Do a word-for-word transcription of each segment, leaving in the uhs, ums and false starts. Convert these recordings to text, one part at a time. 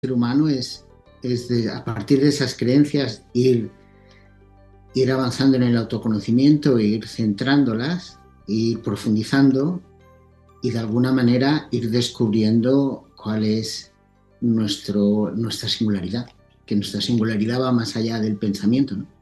ser humano es, es de, a partir de esas creencias ir, ir avanzando en el autoconocimiento, ir centrándolas, ir profundizando y de alguna manera ir descubriendo cuál es nuestro, nuestra singularidad, que nuestra singularidad va más allá del pensamiento, ¿no?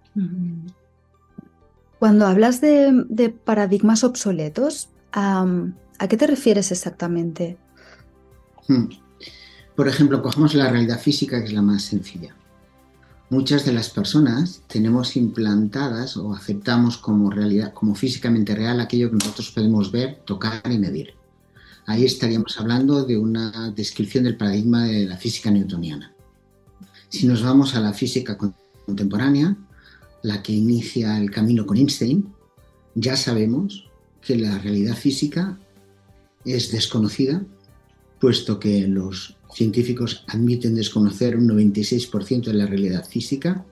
Cuando hablas de, de paradigmas obsoletos, um, ¿a qué te refieres exactamente? Hmm. Por ejemplo, cogemos la realidad física, que es la más sencilla. Muchas de las personas tenemos implantadas o aceptamos como realidad, como físicamente real, aquello que nosotros podemos ver, tocar y medir. Ahí estaríamos hablando de una descripción del paradigma de la física newtoniana. Si nos vamos a la física contemporánea, la que inicia el camino con Einstein, ya sabemos que la realidad física es desconocida, puesto que los científicos admiten desconocer un noventa y seis por ciento de la realidad física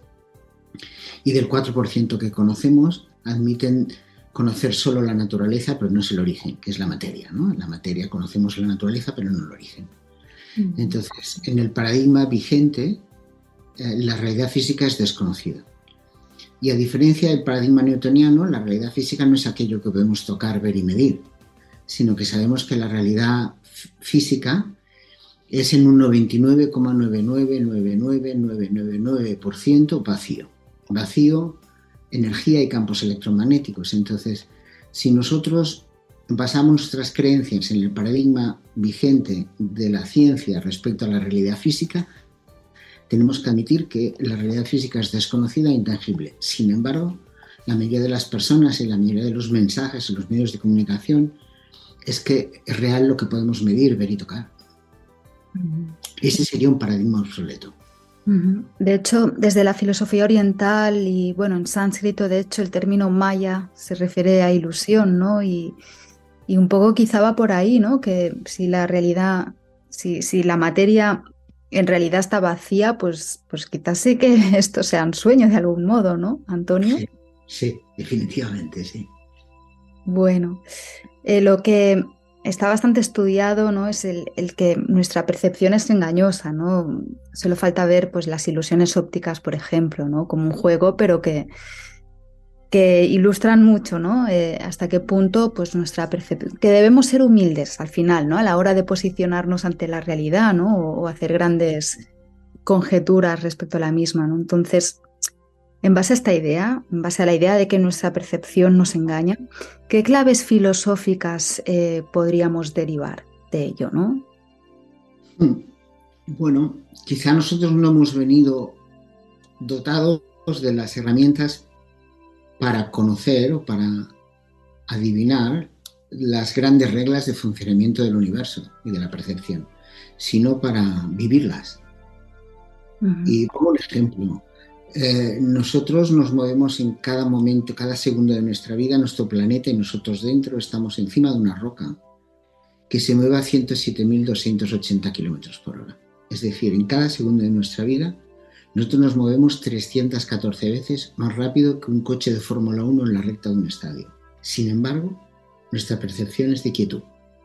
y del cuatro por ciento que conocemos admiten conocer solo la naturaleza, pero no es el origen, que es la materia, ¿no? La materia conocemos la naturaleza, pero no el origen. Uh-huh. Entonces, en el paradigma vigente, eh, la realidad física es desconocida. Y a diferencia del paradigma newtoniano, la realidad física no es aquello que podemos tocar, ver y medir, sino que sabemos que la realidad física es en un noventa y nueve coma nueve nueve nueve nueve nueve nueve nueve por ciento vacío. Vacío, energía y campos electromagnéticos. Entonces, si nosotros basamos nuestras creencias en el paradigma vigente de la ciencia respecto a la realidad física, tenemos que admitir que la realidad física es desconocida e intangible. Sin embargo, la mayoría de las personas y la mayoría de los mensajes en los medios de comunicación es que es real lo que podemos medir, ver y tocar. Uh-huh. Ese sería un paradigma obsoleto. Uh-huh. De hecho, desde la filosofía oriental y, bueno, en sánscrito, de hecho, el término maya se refiere a ilusión, ¿no? Y, y un poco quizá va por ahí, ¿no? Que si la realidad, si, si la materia en realidad está vacía, pues, pues quizás sí que esto sea un sueño de algún modo, ¿no, Antonio? Sí, sí, definitivamente, sí. Bueno, eh, lo que está bastante estudiado, ¿no? Es el, el que nuestra percepción es engañosa, ¿no? Solo falta ver, pues, las ilusiones ópticas, por ejemplo, ¿no? Como un juego, pero que, que ilustran mucho, ¿no? Eh, hasta qué punto, pues, nuestra percepción, que debemos ser humildes al final, ¿no? A la hora de posicionarnos ante la realidad, ¿no? O, o hacer grandes conjeturas respecto a la misma, ¿no? Entonces, en base a esta idea, en base a la idea de que nuestra percepción nos engaña, ¿qué claves filosóficas eh, podríamos derivar de ello, no? Bueno, quizá nosotros no hemos venido dotados de las herramientas para conocer o para adivinar las grandes reglas de funcionamiento del universo y de la percepción, sino para vivirlas. Uh-huh. Y pongo un ejemplo. Eh, nosotros nos movemos en cada momento, cada segundo de nuestra vida, nuestro planeta y nosotros dentro estamos encima de una roca que se mueve a ciento siete mil doscientos ochenta kilómetros por hora. Es decir, en cada segundo de nuestra vida nosotros nos movemos trescientas catorce veces más rápido que un coche de Fórmula uno en la recta de un estadio. Sin embargo, nuestra percepción es de quietud.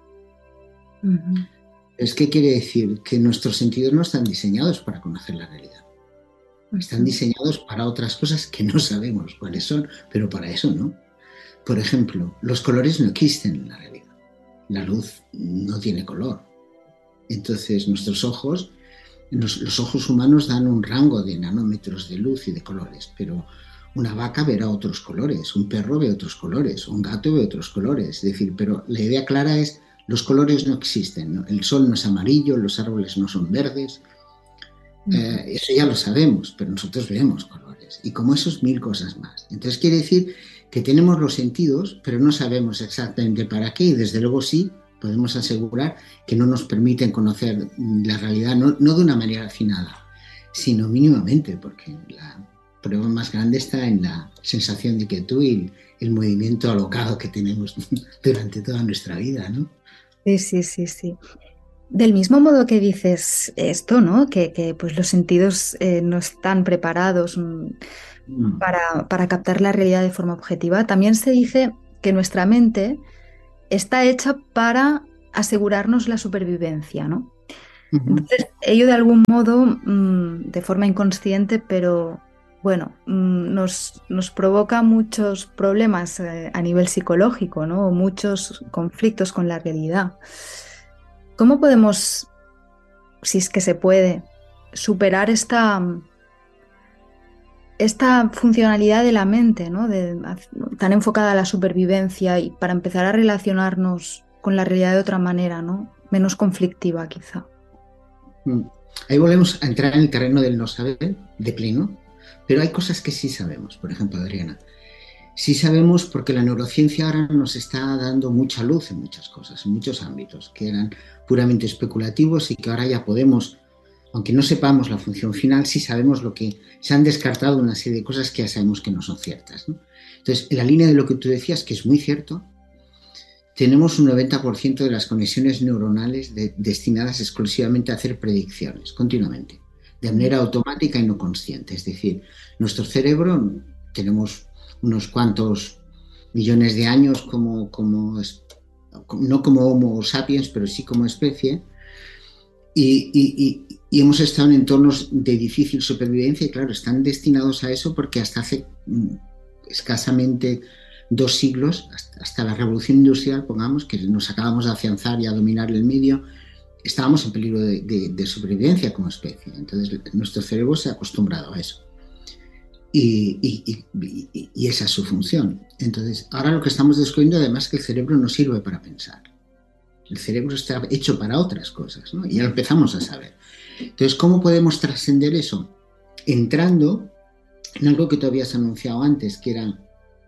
Uh-huh. ¿Es qué quiere decir? Que nuestros sentidos no están diseñados para conocer la realidad. Están diseñados para otras cosas que no sabemos cuáles son, pero para eso no. Por ejemplo, los colores no existen en la realidad. La luz no tiene color. Entonces, nuestros ojos, los, los ojos humanos dan un rango de nanómetros de luz y de colores, pero una vaca verá otros colores, un perro ve otros colores, un gato ve otros colores. Es decir, pero la idea clara es, los colores no existen, ¿no? El sol no es amarillo, los árboles no son verdes. Eh, eso ya lo sabemos, pero nosotros vemos colores y como esos mil cosas más. Entonces quiere decir que tenemos los sentidos, pero no sabemos exactamente para qué y desde luego sí podemos asegurar que no nos permiten conocer la realidad, no, no de una manera afinada, sino mínimamente, porque la prueba más grande está en la sensación de quietud y el, el movimiento alocado que tenemos durante toda nuestra vida, ¿no? Sí, sí, sí, sí. Del mismo modo que dices esto, ¿no? Que, que pues los sentidos eh, no están preparados mm. para, para captar la realidad de forma objetiva, también se dice que nuestra mente está hecha para asegurarnos la supervivencia, ¿no? Ujú. Entonces, ello de algún modo, mm, de forma inconsciente, pero bueno, mm, nos, nos provoca muchos problemas eh, a nivel psicológico, ¿no? Muchos conflictos con la realidad. ¿Cómo podemos, si es que se puede, superar esta, esta funcionalidad de la mente, ¿no? De- tan enfocada a la supervivencia y para empezar a relacionarnos con la realidad de otra manera, ¿no? Menos conflictiva, quizá. Mm. Ahí volvemos a entrar en el terreno del no saber de pleno, pero hay cosas que sí sabemos. Por ejemplo, Adriana, sí sabemos porque la neurociencia ahora nos está dando mucha luz en muchas cosas, en muchos ámbitos que eran puramente especulativos y que ahora ya podemos, aunque no sepamos la función final, sí sabemos lo que se han descartado una serie de cosas que ya sabemos que no son ciertas, ¿no? Entonces, en la línea de lo que tú decías, que es muy cierto, tenemos un noventa por ciento de las conexiones neuronales de, destinadas exclusivamente a hacer predicciones, continuamente, de manera automática y no consciente. Es decir, nuestro cerebro, tenemos unos cuantos millones de años como, como no como Homo sapiens, pero sí como especie, y, y, y, y hemos estado en entornos de difícil supervivencia y claro, están destinados a eso porque hasta hace mm, escasamente dos siglos, hasta, hasta la revolución industrial, pongamos, que nos acabamos de afianzar y a dominar el medio, estábamos en peligro de, de, de supervivencia como especie. Entonces nuestro cerebro se ha acostumbrado a eso. Y, y, y, y, esa es su función. Entonces, ahora lo que estamos descubriendo además es que el cerebro no sirve para pensar. El cerebro está hecho para otras cosas, ¿no? Y ya lo empezamos a saber. Entonces, ¿cómo podemos trascender eso? Entrando en algo que tú habías anunciado antes, que era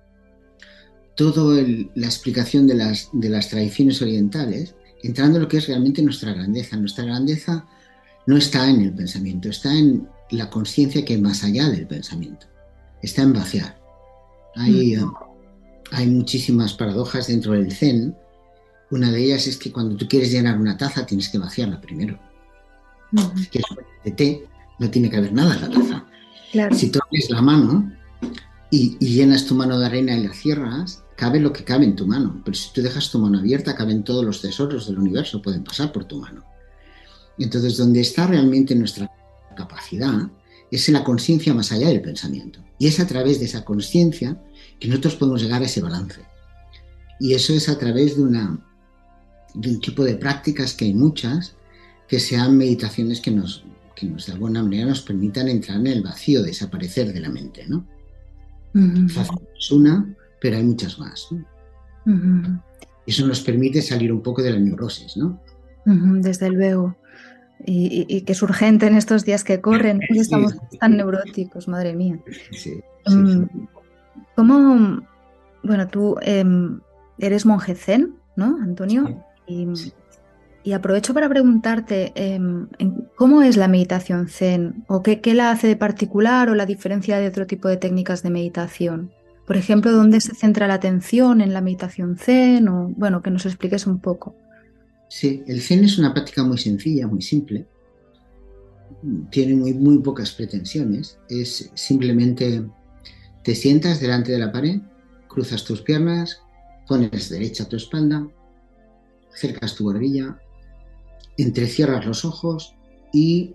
toda la explicación de las, de las tradiciones orientales, entrando en lo que es realmente nuestra grandeza. Nuestra grandeza no está en el pensamiento, está en la conciencia que hay más allá del pensamiento. Está en vaciar. Hay, uh, hay muchísimas paradojas dentro del Zen. Una de ellas es que cuando tú quieres llenar una taza tienes que vaciarla primero. Uh-huh. Si quieres de té, no tiene que haber nada en la taza. Claro. Si tú abres la mano y, y llenas tu mano de arena y la cierras, cabe lo que cabe en tu mano. Pero si tú dejas tu mano abierta, caben todos los tesoros del universo, pueden pasar por tu mano. Entonces, donde está realmente nuestra capacidad es en la conciencia más allá del pensamiento. Y es a través de esa conciencia que nosotros podemos llegar a ese balance. Y eso es a través de una de un tipo de prácticas que hay muchas, que sean meditaciones que nos, que nos de alguna manera nos permitan entrar en el vacío, desaparecer de la mente, ¿no? Uh-huh. Es una, pero hay muchas más, ¿no? Uh-huh. Eso nos permite salir un poco de la neurosis, ¿no? Uh-huh, desde luego. Y, y, y que es urgente en estos días que corren, sí, estamos sí, tan sí. neuróticos, madre mía. Sí, sí, um, sí. ¿Cómo, bueno, tú eh, eres monje zen, ¿no, Antonio? Sí. Y, sí. y aprovecho para preguntarte, eh, ¿cómo es la meditación zen? ¿O qué, qué la hace de particular o la diferencia de otro tipo de técnicas de meditación? Por ejemplo, ¿dónde se centra la atención en la meditación zen? O, bueno, que nos expliques un poco. Sí, el zen es una práctica muy sencilla, muy simple. Tiene muy, muy pocas pretensiones. Es simplemente te sientas delante de la pared, cruzas tus piernas, pones derecha tu espalda, acercas tu barbilla, entrecierras los ojos y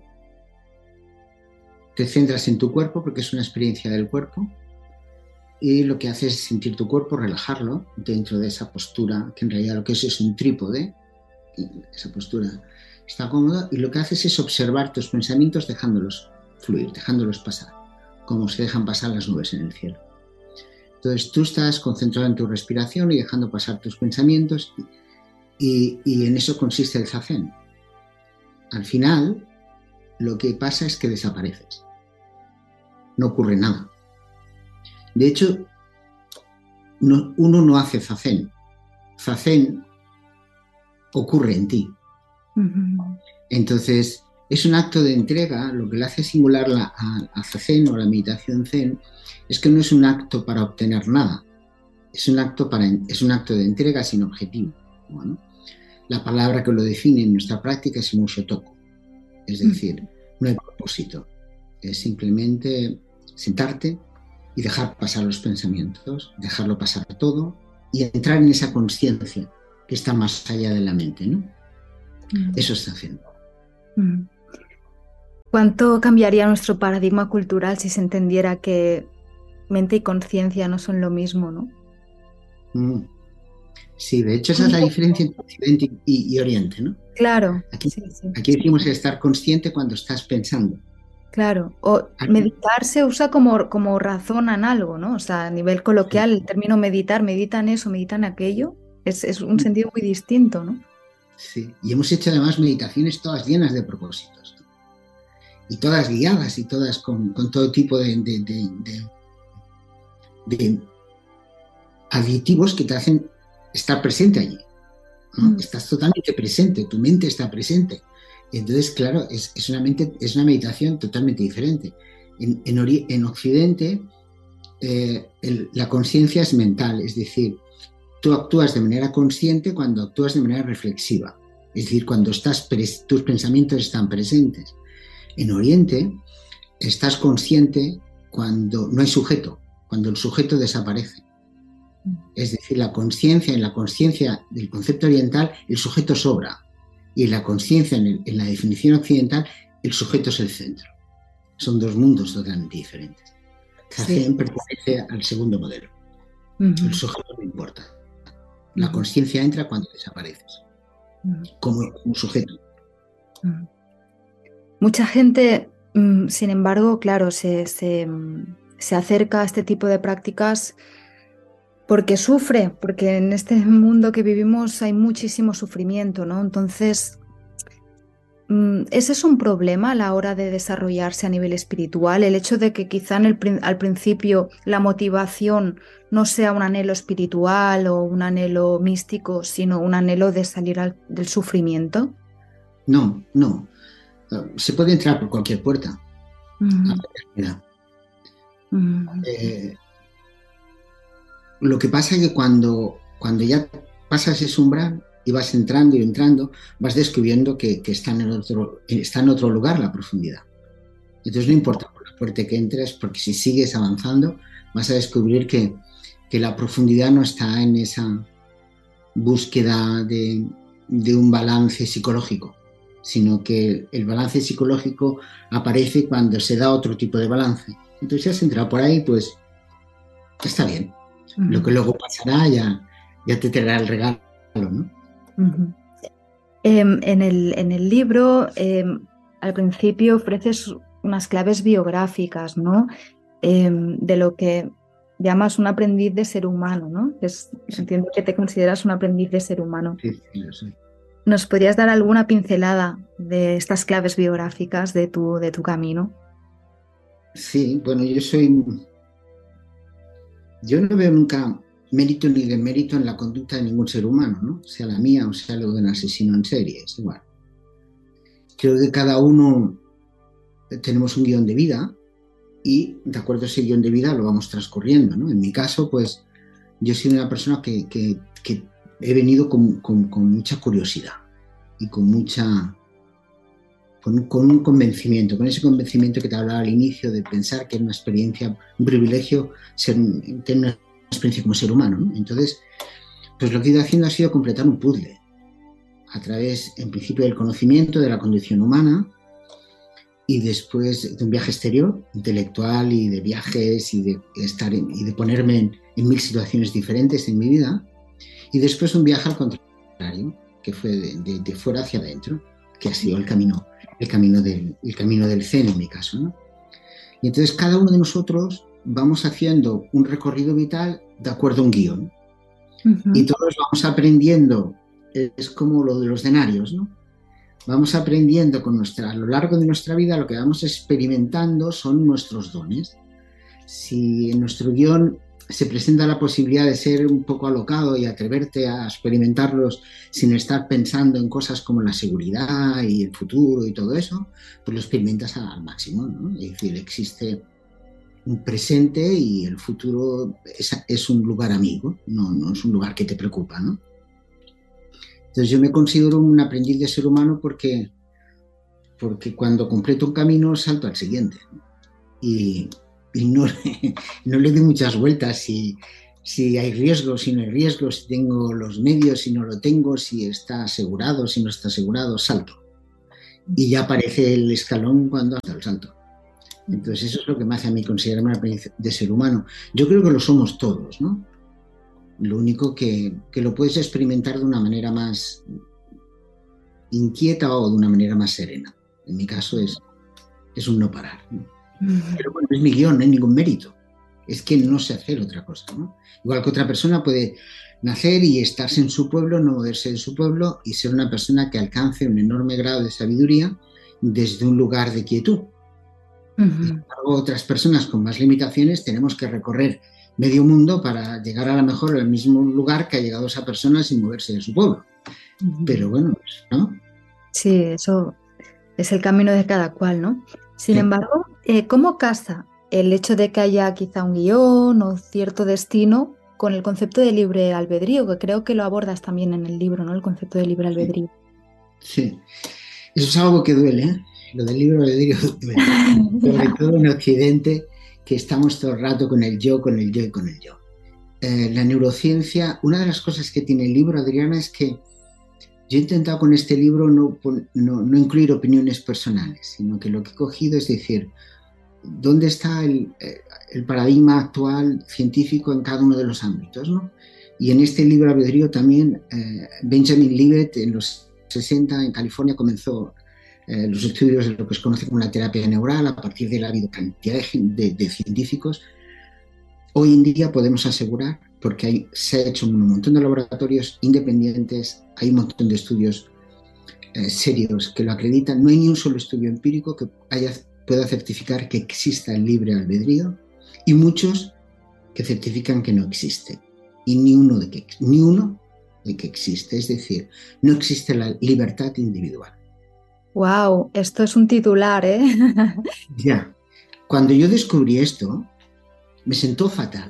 te centras en tu cuerpo porque es una experiencia del cuerpo y lo que haces es sentir tu cuerpo, relajarlo dentro de esa postura, que en realidad lo que es es un trípode. Esa postura está cómoda y lo que haces es observar tus pensamientos dejándolos fluir, dejándolos pasar, como se dejan pasar las nubes en el cielo. Entonces tú estás concentrado en tu respiración y dejando pasar tus pensamientos y, y en eso consiste el zazen. Al final, lo que pasa es que desapareces. No ocurre nada. De hecho, no, uno no hace zazen. Zazen ocurre en ti. Uh-huh. Entonces, es un acto de entrega. Lo que le hace singular la, a, a zazen o la meditación zen es que no es un acto para obtener nada. Es un acto, para, es un acto de entrega sin objetivo. Bueno, la palabra que lo define en nuestra práctica es mushotoku. Es decir, uh-huh. no hay propósito. Es simplemente sentarte y dejar pasar los pensamientos, dejarlo pasar todo y entrar en esa conciencia que está más allá de la mente, ¿no? Mm. Eso está haciendo. Mm. ¿Cuánto cambiaría nuestro paradigma cultural si se entendiera que mente y conciencia no son lo mismo, ¿no? Mm. Sí, de hecho esa es la diferencia entre Occidente y, y Oriente, ¿no? Claro, Aquí, sí, sí, aquí decimos estar consciente cuando estás pensando. claro. O Aquí, meditar se usa como, como razonan algo, ¿no? O sea, a nivel sí, coloquial, el término meditar, meditan eso, meditan aquello, es, es un sentido muy distinto, ¿no? sí. Y hemos hecho además meditaciones todas llenas de propósitos, ¿no? Y todas guiadas y todas con, con todo tipo de, de, de, de, de aditivos que te hacen estar presente allí, ¿no? Mm, Estás totalmente presente, tu mente está presente. Y entonces, claro, es, es, una mente, es una meditación totalmente diferente. En, en, ori, en Occidente, eh, el, la conciencia es mental, es decir, tú actúas de manera consciente cuando actúas de manera reflexiva, es decir, cuando estás tus pensamientos están presentes. En Oriente, estás consciente cuando no hay sujeto, cuando el sujeto desaparece. Es decir, la conciencia, en la conciencia del concepto oriental, el sujeto sobra. Y en la conciencia, en, en la definición occidental, el sujeto es el centro. Son dos mundos totalmente diferentes. sí. Zacén pertenece al segundo modelo. El Ujú, sujeto no importa. La ujú, conciencia entra cuando desapareces, ujú, como, como sujeto. ujú. Mucha gente, mm, sin embargo, claro, se, se, mm, se acerca a este tipo de prácticas porque sufre, porque en este mundo que vivimos hay muchísimo sufrimiento, ¿no? Entonces, mm, ¿ese es un problema a la hora de desarrollarse a nivel espiritual? El hecho de que quizá en el prin- al principio la motivación no sea un anhelo espiritual o un anhelo místico, sino un anhelo de salir al- del sufrimiento. No, no. Se puede entrar por cualquier puerta. Ujú, ujú, Eh, lo que pasa es que cuando, cuando ya pasas ese umbral y vas entrando y entrando, vas descubriendo que, que está, en otro, está en otro lugar la profundidad. Entonces no importa por la puerta que entres, porque si sigues avanzando, vas a descubrir que, que la profundidad no está en esa búsqueda de, de un balance psicológico, sino que el balance psicológico aparece cuando se da otro tipo de balance. Entonces si has entrado por ahí, pues está bien. Lo que ujú, luego pasará ya, ya te traerá el regalo, ¿no? ujú. Em, en el, en el libro, em, al principio ofreces unas claves biográficas, ¿no? Em, de lo que llamas un aprendiz de ser humano, ¿no? Es- Sí, entiendo que te consideras un aprendiz de ser humano. sí, sí, lo sé. ¿Nos podrías dar alguna pincelada de estas claves biográficas de tu, de tu camino? Sí, bueno, yo soy, yo no veo nunca mérito ni demérito en la conducta de ningún ser humano, ¿no? Sea la mía o sea lo de un asesino en serie, es igual. Creo que cada uno tenemos un guión de vida y de acuerdo a ese guión de vida lo vamos transcurriendo, ¿no? En mi caso, pues yo soy una persona que, que, que he venido con, con, con, mucha curiosidad y con mucha, con, con, un convencimiento, con ese convencimiento que te hablaba al inicio de pensar que es una experiencia, un privilegio ser, tener una experiencia como ser humano, ¿no? Entonces, pues lo que he ido haciendo ha sido completar un puzzle a través, en principio, del conocimiento de la condición humana y después de un viaje exterior, intelectual y de viajes y de estar en, y de ponerme en, en mil situaciones diferentes en mi vida, y después un viaje al contrario, que fue de, de, de fuera hacia adentro, que ha sido el camino, el camino del, el camino del Zen en mi caso, ¿no? Y entonces cada uno de nosotros vamos haciendo un recorrido vital de acuerdo a un guión. Y Ujú, todos vamos aprendiendo, es como lo de los denarios, ¿no? Vamos aprendiendo con nuestra, a lo largo de nuestra vida, lo que vamos experimentando son nuestros dones. Si en nuestro guión se presenta la posibilidad de ser un poco alocado y atreverte a experimentarlos sin estar pensando en cosas como la seguridad y el futuro y todo eso, pues lo experimentas al máximo, ¿no? Es decir, existe un presente y el futuro es, es un lugar amigo, no, no es un lugar que te preocupa, ¿no? Entonces yo me considero un aprendiz de ser humano porque, porque cuando completo un camino salto al siguiente y, y no, no le doy muchas vueltas si, si hay riesgo, si no hay riesgo, si tengo los medios, si no lo tengo, si está asegurado, si no está asegurado, salto. y ya aparece el escalón cuando has dado el salto. Entonces eso es lo que me hace a mí considerarme una aprendiz de ser humano. Yo creo que lo somos todos, ¿no? Lo único que, que lo puedes experimentar de una manera más inquieta o de una manera más serena. En mi caso es, es un no parar, ¿no? Pero bueno, es mi guión, no hay ningún mérito. Es que no sé hacer otra cosa, ¿no? Igual que otra persona puede nacer y estarse en su pueblo, no moverse de su pueblo y ser una persona que alcance un enorme grado de sabiduría desde un lugar de quietud. Uh-huh. Y sin embargo, otras personas con más limitaciones tenemos que recorrer medio mundo para llegar a lo mejor al mismo lugar que ha llegado esa persona sin moverse de su pueblo. Uh-huh. Pero bueno, ¿no? Sí, eso es el camino de cada cual, ¿no? Sin sí. embargo, eh, ¿cómo casa el hecho de que haya quizá un guión o cierto destino con el concepto de libre albedrío, que creo que lo abordas también en el libro, ¿no? El concepto de libre albedrío. Sí, sí. Eso es algo que duele, ¿eh? Lo del libre albedrío duele. Sobre todo en Occidente, que estamos todo el rato con el yo, con el yo y con el yo. Eh, la neurociencia, una de las cosas que tiene el libro, Adriana, es que yo he intentado con este libro no, no, no incluir opiniones personales, sino que lo que he cogido es decir, ¿dónde está el, el paradigma actual científico en cada uno de los ámbitos, ¿no? Y en este libre albedrío también eh, Benjamin Libet en los sesenta en California comenzó eh, los estudios de lo que se conoce como la terapia neural. A partir de él ha habido cantidad de, de, de científicos. Hoy en día podemos asegurar, porque hay, se ha hecho un montón de laboratorios independientes, hay un montón de estudios eh, serios que lo acreditan, no hay ni un solo estudio empírico que haya, pueda certificar que exista el libre albedrío y muchos que certifican que no existe y ni uno de que, ni uno de que existe, es decir, no existe la libertad individual. Wow, esto es un titular, ¿eh? Ya, cuando yo descubrí esto, me sentó fatal.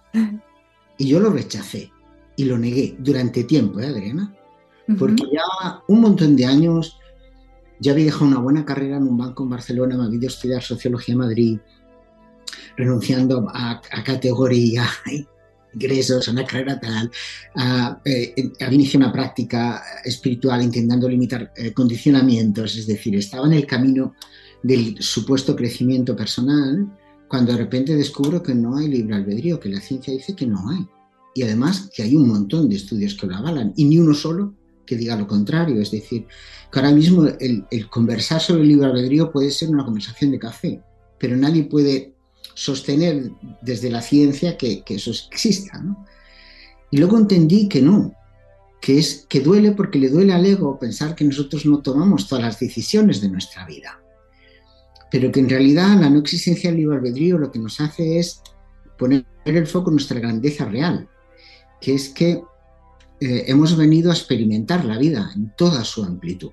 Y yo lo rechacé y lo negué durante tiempo, ¿eh, Adriana? Porque uh-huh. ya un montón de años ya había dejado una buena carrera en un banco en Barcelona, me había ido a estudiar Sociología en Madrid, renunciando a, a categoría, a ingresos, a una carrera tal, a, eh, había iniciado una práctica espiritual intentando limitar eh, condicionamientos, es decir, estaba en el camino del supuesto crecimiento personal, cuando de repente descubro que no hay libre albedrío, que la ciencia dice que no hay. Y además que hay un montón de estudios que lo avalan, y ni uno solo que diga lo contrario. Es decir, que ahora mismo el, el conversar sobre el libre albedrío puede ser una conversación de café, pero nadie puede sostener desde la ciencia que, que eso exista, ¿no? Y luego entendí que no, que, es, que duele porque le duele al ego pensar que nosotros no tomamos todas las decisiones de nuestra vida. Pero que en realidad la no existencia del libre albedrío lo que nos hace es poner el foco en nuestra grandeza real, que es que eh, hemos venido a experimentar la vida en toda su amplitud,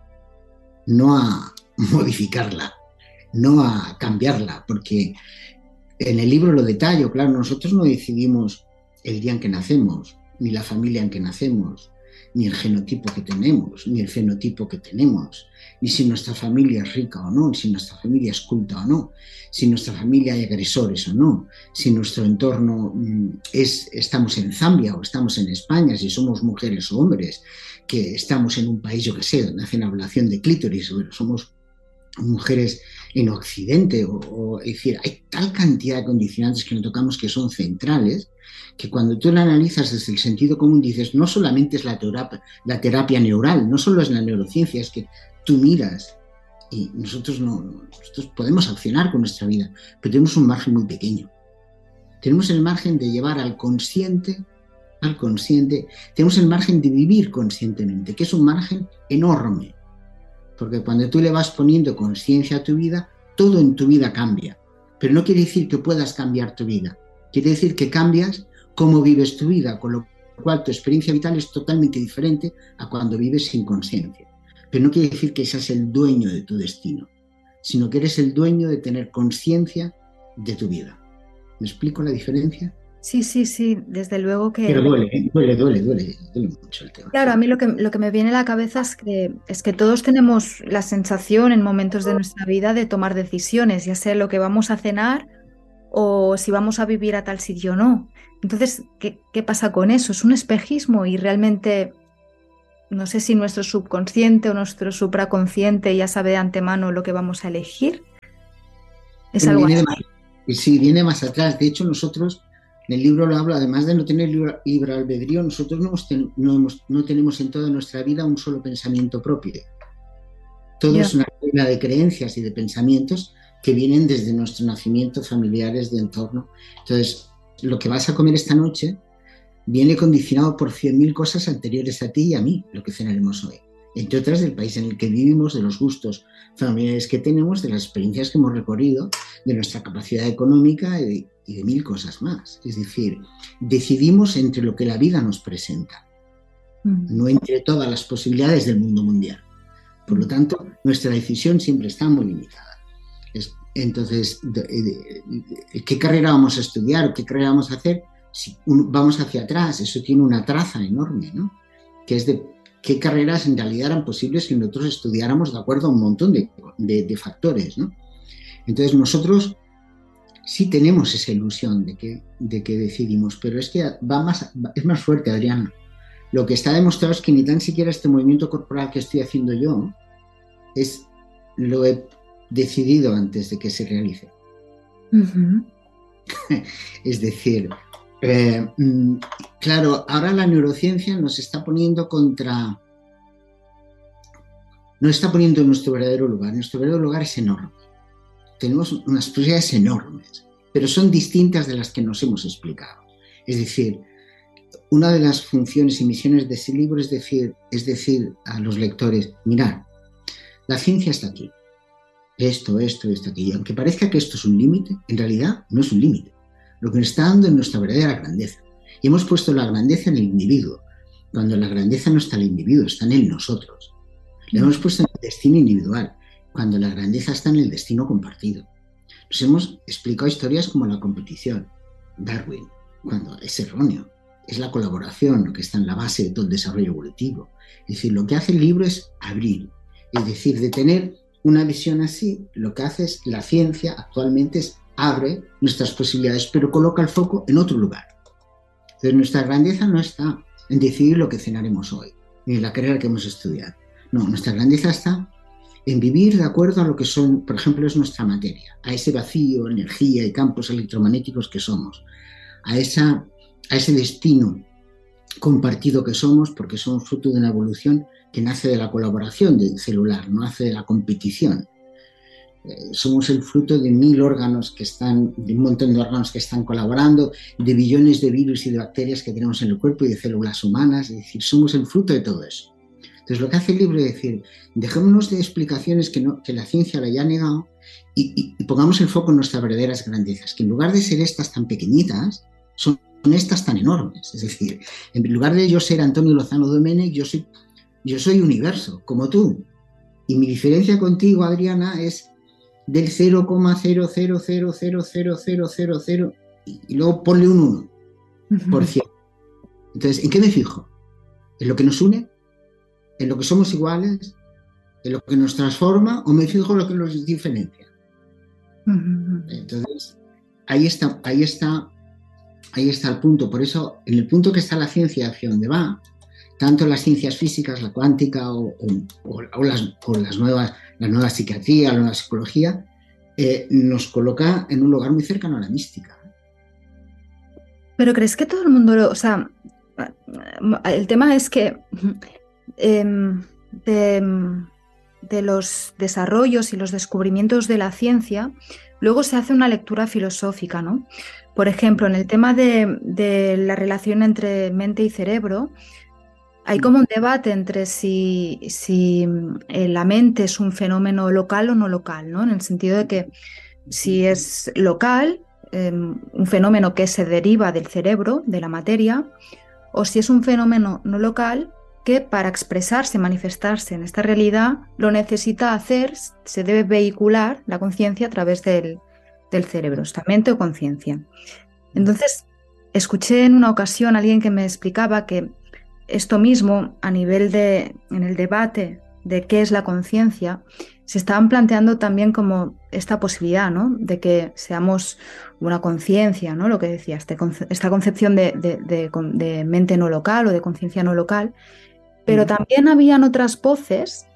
no a modificarla, no a cambiarla, porque en el libro lo detallo, claro, nosotros no decidimos el día en que nacemos, ni la familia en que nacemos, ni el genotipo que tenemos, ni el fenotipo que tenemos, ni si nuestra familia es rica o no, si nuestra familia es culta o no, si nuestra familia hay agresores o no, si nuestro entorno es, estamos en Zambia o estamos en España, si somos mujeres o hombres, que estamos en un país, yo que sé, donde hacen ablación de clítoris, o somos mujeres en Occidente, o, o es decir, hay tal cantidad de condicionantes que no tocamos que son centrales, que cuando tú la analizas desde el sentido común dices, no solamente es la terapia, la terapia neural, no solo es la neurociencia, es que tú miras y nosotros no, nosotros podemos accionar con nuestra vida, pero tenemos un margen muy pequeño. Tenemos el margen de llevar al consciente, al consciente, tenemos el margen de vivir conscientemente, que es un margen enorme, porque cuando tú le vas poniendo conciencia a tu vida, todo en tu vida cambia, pero no quiere decir que puedas cambiar tu vida, quiere decir que cambias cómo vives tu vida, con lo cual tu experiencia vital es totalmente diferente a cuando vives sin conciencia. Pero no quiere decir que seas el dueño de tu destino, sino que eres el dueño de tener conciencia de tu vida. ¿Me explico la diferencia? Sí, sí, sí, desde luego que... Pero duele, ¿eh? duele, duele, duele, duele mucho el tema. Claro, a mí lo que, lo que me viene a la cabeza es que, es que todos tenemos la sensación en momentos de nuestra vida de tomar decisiones, ya sea lo que vamos a cenar o si vamos a vivir a tal sitio o no. Entonces, ¿qué, qué pasa con eso? ¿Es un espejismo y realmente no sé si nuestro subconsciente o nuestro supraconsciente ya sabe de antemano lo que vamos a elegir. ¿Es algo Viene de así? más, sí, viene más atrás. De hecho, nosotros, en el libro lo hablo, además de no tener libre, libre albedrío, nosotros no, ten, no, hemos, no tenemos en toda nuestra vida un solo pensamiento propio. Todo Ya. es una regla de creencias y de pensamientos que vienen desde nuestro nacimiento, familiares, de entorno. Entonces, lo que vas a comer esta noche viene condicionado por cien mil cosas anteriores a ti y a mí, lo que cenaremos hoy. Entre otras, del país en el que vivimos, de los gustos familiares que tenemos, de las experiencias que hemos recorrido, de nuestra capacidad económica y de, y de mil cosas más. Es decir, decidimos entre lo que la vida nos presenta, mm. no entre todas las posibilidades del mundo mundial. Por lo tanto, nuestra decisión siempre está muy limitada. Es, entonces, de, de, de, ¿qué carrera vamos a estudiar? ¿Qué carrera vamos a hacer? Si un, vamos hacia atrás, eso tiene una traza enorme, ¿no? Que es de qué carreras en realidad eran posibles si nosotros estudiáramos de acuerdo a un montón de, de, de factores, ¿no? Entonces, nosotros sí tenemos esa ilusión de que, de que decidimos, pero es que va más, es más fuerte, Adriana. Lo que está demostrado es que ni tan siquiera este movimiento corporal que estoy haciendo yo es lo he decidido antes de que se realice. Uh-huh. Es decir, eh, claro, ahora la neurociencia nos está poniendo contra... Nos está poniendo en nuestro verdadero lugar. Nuestro verdadero lugar es enorme. Tenemos unas posibilidades enormes, pero son distintas de las que nos hemos explicado. Es decir, una de las funciones y misiones de ese libro es decir, es decir a los lectores, mirad, la ciencia está aquí, esto, esto, esto, aquí. Y aunque parezca que esto es un límite, en realidad no es un límite. Lo que nos está dando es nuestra verdadera grandeza. Y hemos puesto la grandeza en el individuo, cuando la grandeza no está en el individuo, está en el nosotros. La hemos puesto en el destino individual, cuando la grandeza está en el destino compartido. Nos hemos explicado historias como la competición, Darwin, cuando es erróneo. Es la colaboración lo que está en la base de todo el desarrollo evolutivo. Es decir, lo que hace el libro es abrir. Es decir, de tener una visión así, lo que hace es la ciencia actualmente es abre nuestras posibilidades, pero coloca el foco en otro lugar. Entonces, nuestra grandeza no está en decidir lo que cenaremos hoy, ni en la carrera que hemos estudiado. No, nuestra grandeza está en vivir de acuerdo a lo que son, por ejemplo, es nuestra materia, a ese vacío, energía y campos electromagnéticos que somos, a, esa, a ese destino compartido que somos, porque somos fruto de una evolución que nace de la colaboración celular, no nace de la competición. Eh, somos el fruto de mil órganos que están, de un montón de órganos que están colaborando, de billones de virus y de bacterias que tenemos en el cuerpo y de células humanas, es decir, somos el fruto de todo eso. Entonces, lo que hace el libro es decir, dejémonos de explicaciones que, no, que la ciencia la haya negado y, y, y pongamos el foco en nuestras verdaderas grandezas, que en lugar de ser estas tan pequeñitas, son estas tan enormes. Es decir, en lugar de yo ser Antonio Lozano Domenech, yo soy, yo soy universo, como tú. Y mi diferencia contigo, Adriana, es del cero coma cero cero cero cero cero cero cero cero y, y luego ponle un uno por ciento. Entonces, ¿en qué me fijo? ¿En lo que nos une? ¿En lo que somos iguales? ¿En lo que nos transforma? ¿O me fijo en lo que nos diferencia? Entonces, ahí está, ahí está, ahí está el punto. Por eso, en el punto que está la ciencia hacia donde va, tanto las ciencias físicas, la cuántica o, o, o, las, o las nuevas, la nueva psiquiatría, la nueva psicología, eh, nos coloca en un lugar muy cercano a la mística. Pero ¿crees que todo el mundo lo, o sea, el tema es que eh, de, de los desarrollos y los descubrimientos de la ciencia, luego se hace una lectura filosófica, ¿no? Por ejemplo, en el tema de, de la relación entre mente y cerebro, hay como un debate entre si, si la mente es un fenómeno local o no local, ¿no? En el sentido de que si es local, eh, un fenómeno que se deriva del cerebro, de la materia, o si es un fenómeno no local que para expresarse, manifestarse en esta realidad, lo necesita hacer, se debe vehicular la conciencia a través del, del cerebro, esta mente o conciencia. Entonces, escuché en una ocasión a alguien que me explicaba que esto mismo, a nivel de, en el debate de qué es la conciencia, se estaban planteando también como esta posibilidad, ¿no? De que seamos una conciencia, ¿no? Lo que decía, este, esta concepción de, de, de, de mente no local o de conciencia no local. Pero también habían otras voces,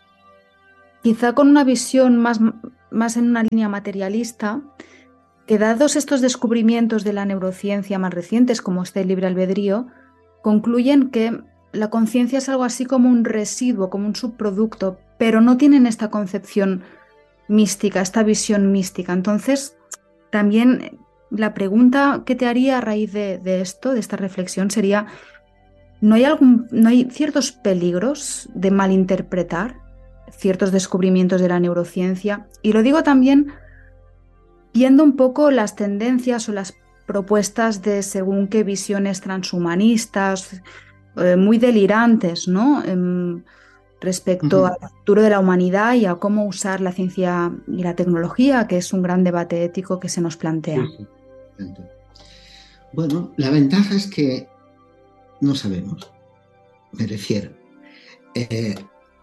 quizá con una visión más, más en una línea materialista, que dados estos descubrimientos de la neurociencia más recientes, como este libre albedrío, concluyen que la conciencia es algo así como un residuo, como un subproducto, pero no tienen esta concepción mística, esta visión mística. Entonces, también la pregunta que te haría a raíz de, de esto, de esta reflexión, sería, ¿no hay algún, no hay ciertos peligros de malinterpretar ciertos descubrimientos de la neurociencia? Y lo digo también viendo un poco las tendencias o las propuestas de según qué visiones transhumanistas, eh, muy delirantes, ¿no? Eh, respecto Uh-huh. al futuro de la humanidad y a cómo usar la ciencia y la tecnología, que es un gran debate ético que se nos plantea. Sí, sí. Bueno, la ventaja es que no sabemos, me refiero. Eh,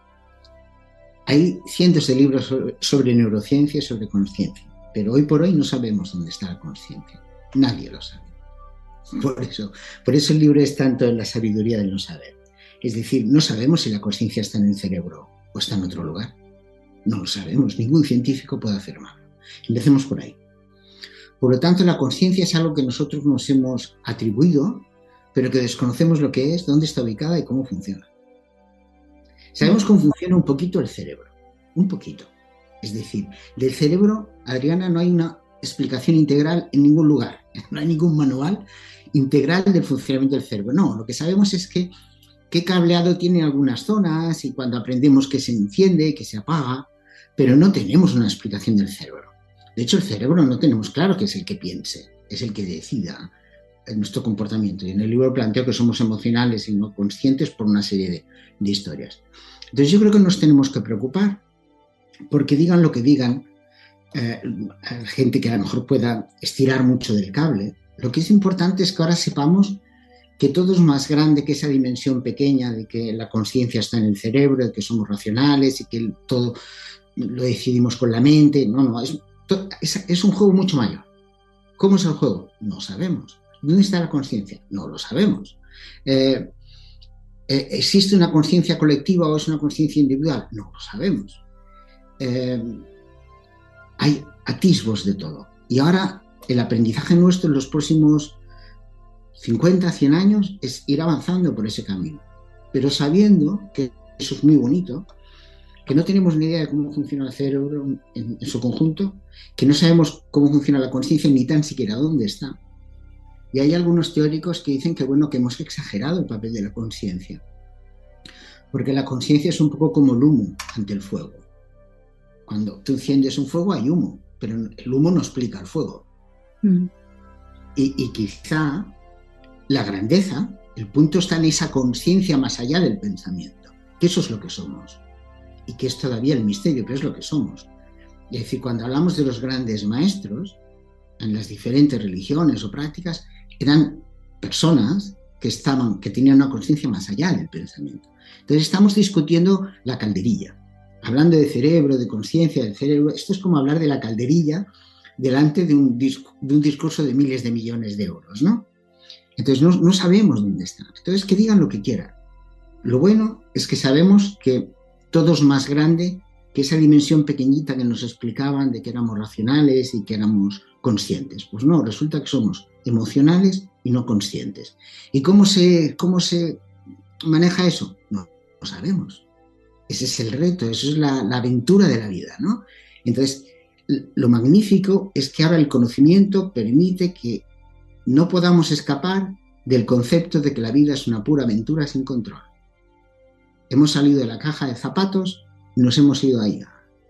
hay cientos de libros sobre, sobre neurociencia y sobre conciencia, pero hoy por hoy no sabemos dónde está la conciencia. Nadie lo sabe. Por eso, por eso el libro es tanto en la sabiduría del no saber. Es decir, no sabemos si la conciencia está en el cerebro o está en otro lugar. No lo sabemos, ningún científico puede afirmarlo. Empecemos por ahí. Por lo tanto, la conciencia es algo que nosotros nos hemos atribuido, pero que desconocemos lo que es, dónde está ubicada y cómo funciona. Sabemos cómo funciona un poquito el cerebro, un poquito. Es decir, del cerebro, Adriana, no hay una explicación integral en ningún lugar. No hay ningún manual integral del funcionamiento del cerebro. No, lo que sabemos es que qué cableado tiene algunas zonas y cuando aprendemos que se enciende, que se apaga, pero no tenemos una explicación del cerebro. De hecho, el cerebro no tenemos claro que es el que piense, es el que decida nuestro comportamiento. Y en el libro planteo que somos emocionales y no conscientes por una serie de, de historias. Entonces yo creo que nos tenemos que preocupar porque digan lo que digan, eh, gente que a lo mejor pueda estirar mucho del cable. Lo que es importante es que ahora sepamos que todo es más grande que esa dimensión pequeña de que la conciencia está en el cerebro, de que somos racionales y que todo lo decidimos con la mente. No, no, es, es, es un juego mucho mayor. ¿Cómo es el juego? No sabemos. ¿Dónde está la conciencia? No lo sabemos. Eh, eh, ¿Existe una conciencia colectiva o es una conciencia individual? No lo sabemos. Eh, hay atisbos de todo. Y ahora el aprendizaje nuestro en los próximos cincuenta, cien años es ir avanzando por ese camino, pero sabiendo que eso es muy bonito, que no tenemos ni idea de cómo funciona el cerebro en, en su conjunto, que no sabemos cómo funciona la conciencia ni tan siquiera dónde está. Y hay algunos teóricos que dicen que, bueno, que hemos exagerado el papel de la conciencia, porque la conciencia es un poco como el humo ante el fuego. Cuando tú enciendes un fuego hay humo, pero el humo no explica el fuego. Mm. Y, y quizá la grandeza, el punto está en esa conciencia más allá del pensamiento, que eso es lo que somos, y que es todavía el misterio, que es lo que somos. Es decir, cuando hablamos de los grandes maestros, en las diferentes religiones o prácticas, eran personas que, estaban, que tenían una conciencia más allá del pensamiento. Entonces estamos discutiendo la calderilla, hablando de cerebro, de conciencia del cerebro. Esto es como hablar de la calderilla delante de un, disc- de un discurso de miles de millones de euros, ¿no? Entonces no, no sabemos dónde está. Entonces que digan lo que quieran. Lo bueno es que sabemos que todo es más grande que esa dimensión pequeñita que nos explicaban de que éramos racionales y que éramos conscientes. Pues no, resulta que somos emocionales y no conscientes. ¿Y cómo se, cómo se maneja eso? No lo sabemos. Ese es el reto, eso es la, la aventura de la vida, ¿no? Entonces, lo magnífico es que ahora el conocimiento permite que no podamos escapar del concepto de que la vida es una pura aventura sin control. Hemos salido de la caja de zapatos y nos hemos ido ahí,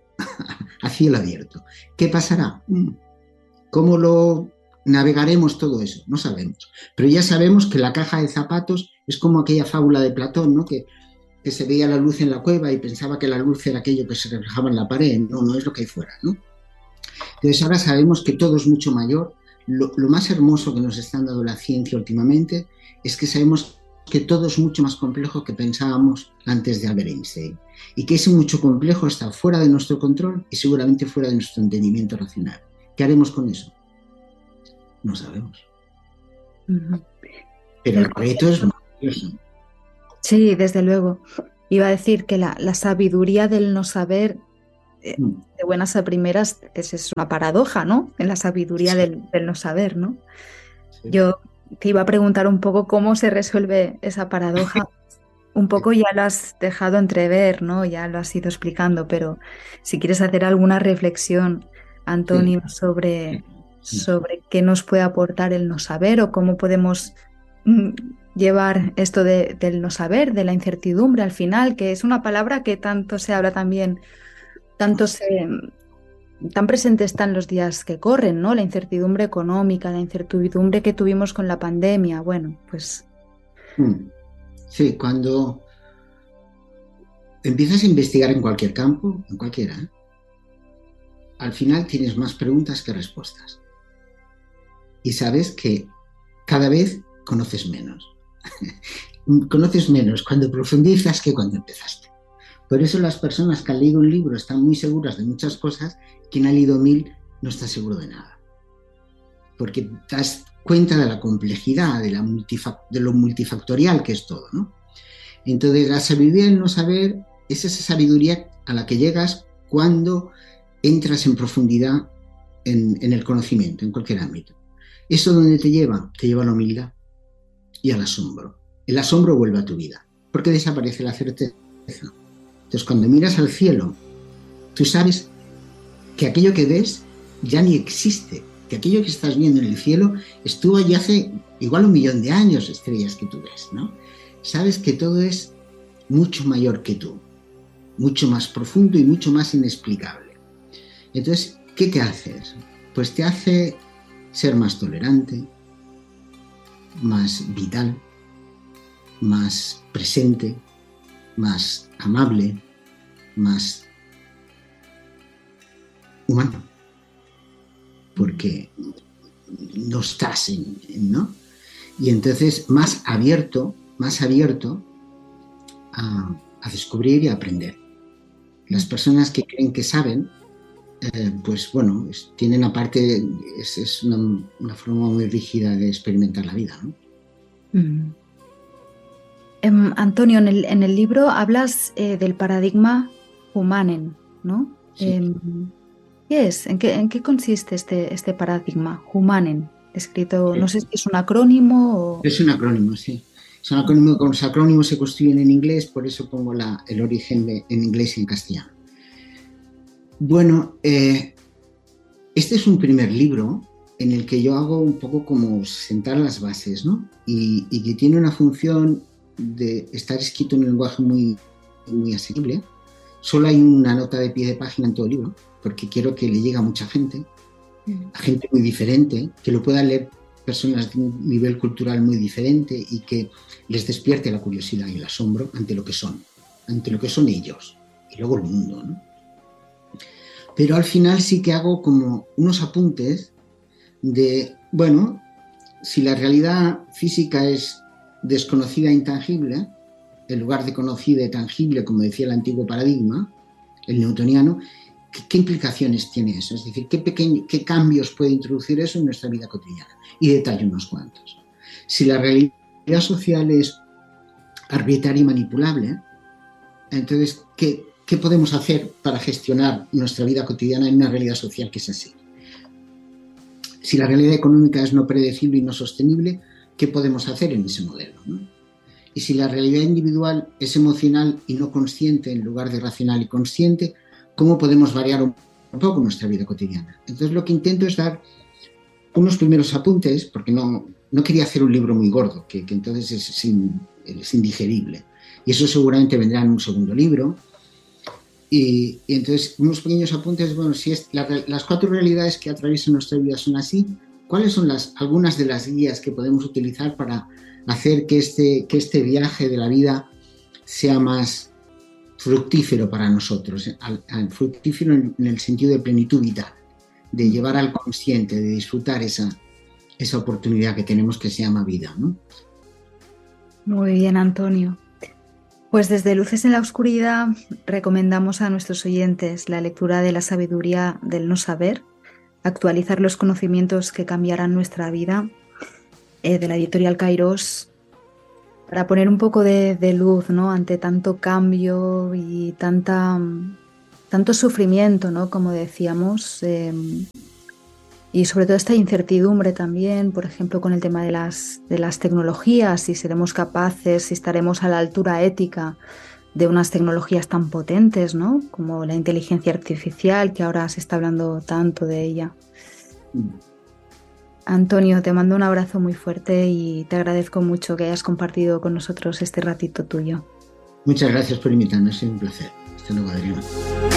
a cielo abierto. ¿Qué pasará? ¿Cómo lo navegaremos todo eso? No sabemos. Pero ya sabemos que la caja de zapatos es como aquella fábula de Platón, ¿no? Que, que se veía la luz en la cueva y pensaba que la luz era aquello que se reflejaba en la pared. No, no es lo que hay fuera, ¿no? Entonces ahora sabemos que todo es mucho mayor. Lo, lo más hermoso que nos está dando la ciencia últimamente es que sabemos que todo es mucho más complejo que pensábamos antes de Albert Einstein y que ese mucho complejo está fuera de nuestro control y seguramente fuera de nuestro entendimiento racional. ¿Qué haremos con eso? No sabemos. Uh-huh. Pero el reto es maravilloso. Sí, desde luego. Iba a decir que la, la sabiduría del no saber, eh, Mm. de buenas a primeras, es, es una paradoja, ¿no? En la sabiduría Sí, del, del no saber, ¿no? sí, Yo te iba a preguntar un poco cómo se resuelve esa paradoja. Un sí, poco ya lo has dejado entrever, ¿no? Ya lo has ido explicando, pero si quieres hacer alguna reflexión, sí, Antonio, sobre, sí. sobre qué nos puede aportar el no saber o cómo podemos mm, llevar esto de- del no saber, de la incertidumbre al final, que es una palabra que tanto se habla también, tanto se, tan presente está en los días que corren, ¿no? La incertidumbre económica, la incertidumbre que tuvimos con la pandemia. Bueno, pues Mm. Sí, cuando empiezas a investigar en cualquier campo, en cualquiera, ¿eh? Al final tienes más preguntas que respuestas. Y sabes que cada vez conoces menos. Conoces menos cuando profundizas que cuando empezaste. Por eso las personas que han leído un libro están muy seguras de muchas cosas, quien ha leído mil no está seguro de nada. Porque te das cuenta de la complejidad, de, la multifac- de lo multifactorial que es todo, ¿no? Entonces, la sabiduría del no saber es esa sabiduría a la que llegas cuando entras en profundidad en, en el conocimiento, en cualquier ámbito. ¿Eso dónde te lleva? Te lleva a la humildad y al asombro. El asombro vuelve a tu vida, porque desaparece la certeza. Entonces, cuando miras al cielo, tú sabes que aquello que ves ya ni existe, que aquello que estás viendo en el cielo estuvo allí hace igual un millón de años, estrellas que tú ves, ¿no? Sabes que todo es mucho mayor que tú, mucho más profundo y mucho más inexplicable. Entonces, ¿qué te hace eso? Pues te hace ser más tolerante, más vital, más presente, más amable, más humano, porque no estás en, en ¿no? Y entonces más abierto, más abierto a, a descubrir y a aprender. Las personas que creen que saben, eh, pues bueno, es, tienen aparte, es, es una, una, forma muy rígida de experimentar la vida, ¿no? mm. Em, Antonio, en el, en el libro hablas eh, del paradigma Humanen, ¿no? Sí. Em, ¿qué es? ¿En qué, en qué consiste este, este paradigma Humanen? Escrito, no sé si es un acrónimo o... Es un acrónimo, sí. Es un acrónimo, con los acrónimos se construyen en inglés, por eso pongo la, el origen de, en inglés y en castellano. Bueno, eh, este es un primer libro en el que yo hago un poco como sentar las bases, ¿no? Y, y que tiene una función de estar escrito en un lenguaje muy, muy asequible. Solo hay una nota de pie de página en todo el libro, porque quiero que le llegue a mucha gente, a gente muy diferente, que lo puedan leer personas de un nivel cultural muy diferente y que les despierte la curiosidad y el asombro ante lo que son, ante lo que son ellos y luego el mundo, ¿no? Pero al final sí que hago como unos apuntes de, bueno, si la realidad física es desconocida e intangible, en lugar de conocida y tangible, como decía el antiguo paradigma, el newtoniano, ¿qué, qué implicaciones tiene eso? Es decir, ¿qué, pequeño, ¿qué cambios puede introducir eso en nuestra vida cotidiana? Y detallo unos cuantos. Si la realidad social es arbitraria y manipulable, entonces, ¿qué, ¿qué podemos hacer para gestionar nuestra vida cotidiana en una realidad social que es así? Si la realidad económica es no predecible y no sostenible, ¿qué podemos hacer en ese modelo, ¿no? Y si la realidad individual es emocional y no consciente en lugar de racional y consciente, ¿cómo podemos variar un poco nuestra vida cotidiana? Entonces lo que intento es dar unos primeros apuntes, porque no, no quería hacer un libro muy gordo, que, que entonces es, sin, es indigerible. Y eso seguramente vendrá en un segundo libro. Y, y entonces unos pequeños apuntes, bueno, si es la, las cuatro realidades que atraviesan nuestra vida son así, ¿cuáles son las, algunas de las guías que podemos utilizar para hacer que este, que este viaje de la vida sea más fructífero para nosotros, al, al fructífero en, en el sentido de plenitud vital, de llevar al consciente, de disfrutar esa, esa oportunidad que tenemos que se llama vida, ¿no? Muy bien, Antonio. Pues desde Luces en la Oscuridad recomendamos a nuestros oyentes la lectura de La sabiduría del no saber, actualizar los conocimientos que cambiarán nuestra vida, eh, de la editorial Kairos. para poner un poco de, de luz, ¿no? Ante tanto cambio y tanta, tanto sufrimiento, ¿no? Como decíamos, eh, y sobre todo esta incertidumbre también, por ejemplo, con el tema de las, de las tecnologías, si seremos capaces, si estaremos a la altura ética de unas tecnologías tan potentes, ¿no? Como la inteligencia artificial, que ahora se está hablando tanto de ella. Antonio, te mando un abrazo muy fuerte y te agradezco mucho que hayas compartido con nosotros este ratito tuyo. Muchas gracias por invitarme, ha sido un placer. Hasta luego, Adrián.